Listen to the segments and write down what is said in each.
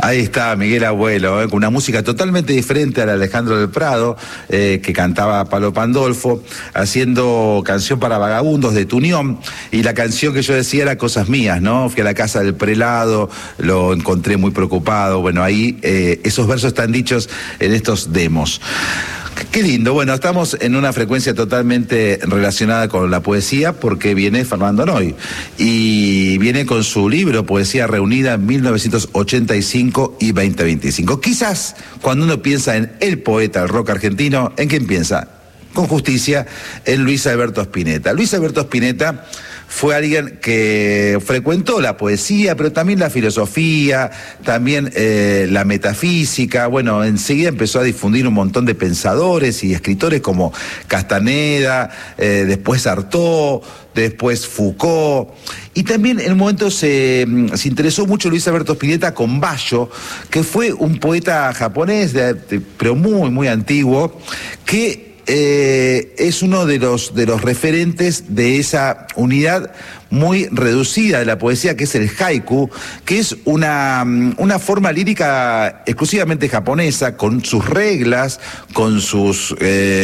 Ahí está Miguel Abuelo, con una música totalmente diferente a la de Alejandro del Prado, que cantaba Palo Pandolfo, haciendo Canción para Vagabundos de Tunión, y la canción que yo decía era Cosas Mías, ¿no? Fui a la casa del prelado, lo encontré muy preocupado, bueno, ahí esos versos están dichos en estos demos. Qué lindo, bueno, estamos en una frecuencia totalmente relacionada con la poesía porque viene Fernando Noy y viene con su libro Poesía Reunida en 1985 y 2025. Quizás cuando uno piensa en el poeta del rock argentino, ¿en quién piensa? Con justicia, en Luis Alberto Spinetta. Luis Alberto Spinetta fue alguien que frecuentó la poesía, pero también la filosofía, también la metafísica. Bueno, enseguida empezó a difundir un montón de pensadores y escritores como Castaneda, después Artaud, después Foucault. Y también en un momento se interesó mucho Luis Alberto Spinetta con Basho, que fue un poeta japonés, pero muy, muy antiguo, que es uno de los referentes de esa unidad muy reducida de la poesía, que es el haiku, que es una forma lírica exclusivamente japonesa, con sus reglas, con sus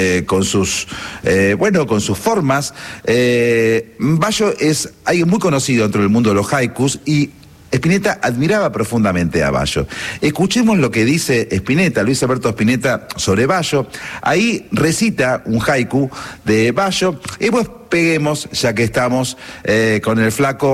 formas. Basho es alguien muy conocido dentro del mundo de los haikus y Spinetta admiraba profundamente a Basho. Escuchemos lo que dice Spinetta, Luis Alberto Spinetta, sobre Basho. Ahí recita un haiku de Basho y pues peguemos, ya que estamos con el flaco